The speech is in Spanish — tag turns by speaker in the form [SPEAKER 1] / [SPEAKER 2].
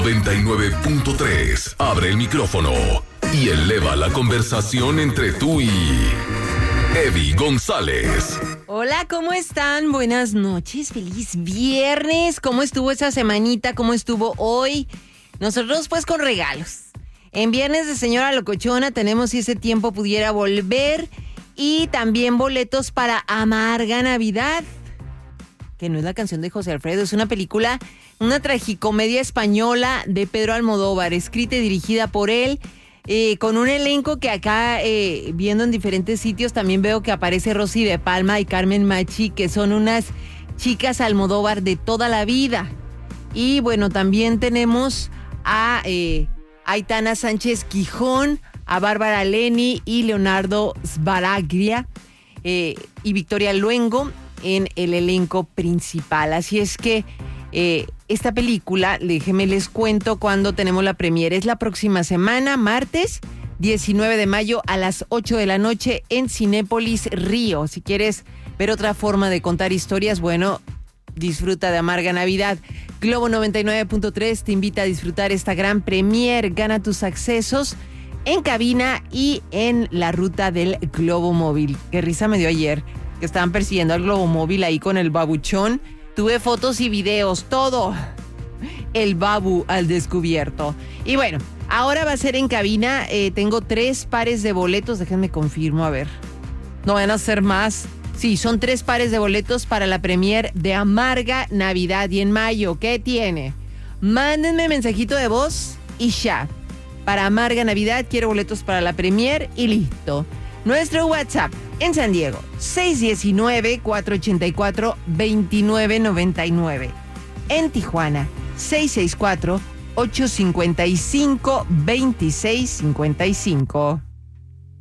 [SPEAKER 1] 99.3. Abre el micrófono y eleva la conversación entre tú y Evi González.
[SPEAKER 2] Hola, ¿cómo están? Buenas noches, feliz viernes. ¿Cómo estuvo esa semanita? ¿Cómo estuvo hoy? Nosotros pues con regalos. En Viernes de Señora Locochona tenemos Si ese tiempo pudiera volver y también boletos para Amarga Navidad, que no es la canción de José Alfredo, es una película, una tragicomedia española de Pedro Almodóvar, escrita y dirigida por él, con un elenco que acá, viendo en diferentes sitios, también veo que aparece Rosy de Palma y Carmen Machi, que son unas chicas Almodóvar de toda la vida. Y bueno, también tenemos a Aitana Sánchez Quijón, a Bárbara Leni y Leonardo Sbaraglia y Victoria Luengo en el elenco principal. Así es que esta película, déjenme les cuento cuándo tenemos la premiere. Es la próxima semana, martes 19 de mayo a las 8 de la noche en Cinépolis Río. Si quieres ver otra forma de contar historias, bueno, disfruta de Amarga Navidad. Globo 99.3 te invita a disfrutar esta gran premiere. Gana tus accesos en cabina y en la ruta del Globo Móvil. Qué risa me dio ayer, que estaban persiguiendo al Globo Móvil ahí con el babuchón. Tuve fotos y videos, todo. El babu al descubierto. Y bueno, ahora va a ser en cabina. Tengo 3 pares de boletos. Déjenme confirmo, a ver. No van a ser más. Sí, son 3 pares de boletos para la premier de Amarga Navidad. Y en mayo, ¿qué tiene? Mándenme mensajito de voz y ya. Para Amarga Navidad quiero boletos para la premier y listo. Nuestro WhatsApp en San Diego, 619-484-2999. En Tijuana, 664-855-2655.